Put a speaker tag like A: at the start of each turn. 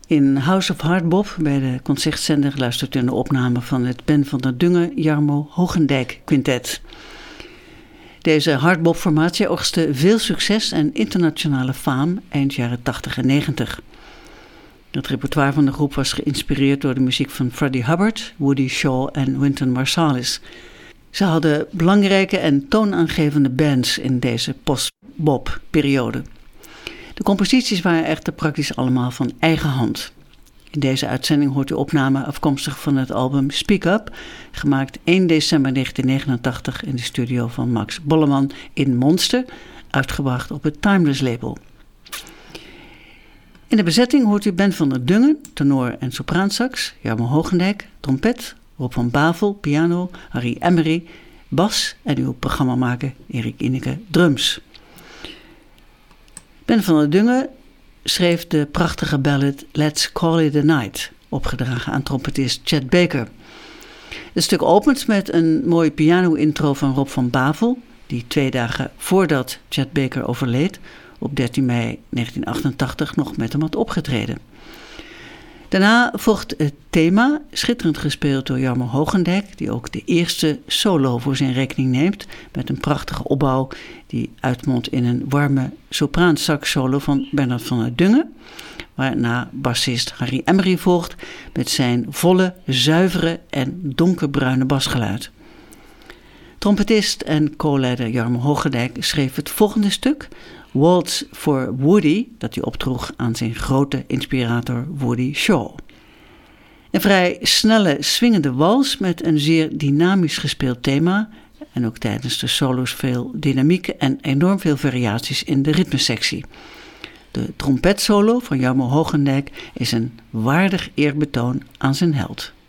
A: In House of Hardbop bij de concertzender luistert u naar de opname van het Ben van der Dungen Jarmo Hogendijk Quintet. Deze hardbop-formatie oogste veel succes en internationale faam eind jaren 80 en 90. Het repertoire van de groep was geïnspireerd door de muziek van Freddie Hubbard, Woody Shaw en Wynton Marsalis. Ze hadden belangrijke en toonaangevende bands in deze post-bop-periode. De composities waren echter praktisch allemaal van eigen hand. In deze uitzending hoort u opname afkomstig van het album Speak Up, gemaakt 1 december 1989 in de studio van Max Bolleman in Monster, uitgebracht op het Timeless label. In de bezetting hoort u Ben van der Dungen, tenor en sopraansax, Jarmo Hogendijk, trompet, Rob van Bavel, piano, Harry Emery, bas en uw programmamaker Erik Ineke, drums. Ben van der Dungen schreef de prachtige ballad Let's Call It A Night, opgedragen aan trompetist Chet Baker. Het stuk opent met een mooie piano-intro van Rob van Bavel, die 2 dagen voordat Chet Baker overleed, op 13 mei 1988 nog met hem had opgetreden. Daarna volgt het thema, schitterend gespeeld door Jarmo Hogendijk, die ook de eerste solo voor zijn rekening neemt, met een prachtige opbouw die uitmondt in een warme sopraansax solo van Bernard van der Dungen, waarna bassist Harry Emery volgt met zijn volle, zuivere en donkerbruine basgeluid. Trompetist en co-leider Jarmo Hogendijk schreef het volgende stuk, Waltz for Woody, dat hij opdroeg aan zijn grote inspirator Woody Shaw. Een vrij snelle, swingende wals met een zeer dynamisch gespeeld thema en ook tijdens de solo's veel dynamiek en enorm veel variaties in de ritmesectie. De trompetsolo van Jarmo Hogendijk is een waardig eerbetoon aan zijn held.